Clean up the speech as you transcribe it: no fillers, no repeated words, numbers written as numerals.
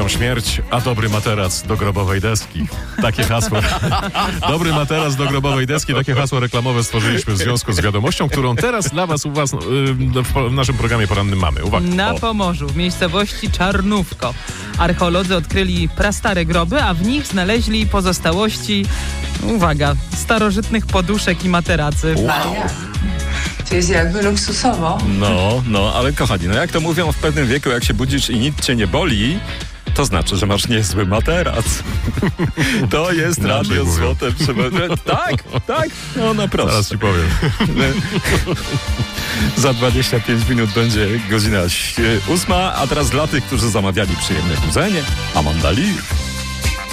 czekam śmierć, a dobry materac do grobowej deski. Takie hasło. Dobry materac do grobowej deski, takie hasło reklamowe stworzyliśmy w związku z wiadomością, którą teraz dla was w naszym programie porannym mamy. Uwaga. Na Pomorzu, w miejscowości Czarnówko, archeolodzy odkryli prastare groby, a w nich znaleźli pozostałości, uwaga, starożytnych poduszek i materacy. Wow. To jest jakby luksusowo. No, ale kochani, jak to mówią w pewnym wieku, jak się budzisz i nic cię nie boli, to znaczy, że masz niezły materac. To jest Radio Złote. Tak, no naprawdę. Zaraz ci powiem. Za 25 minut będzie godzina 8, a teraz dla tych, którzy zamawiali przyjemne budzenie, Amanda Lee.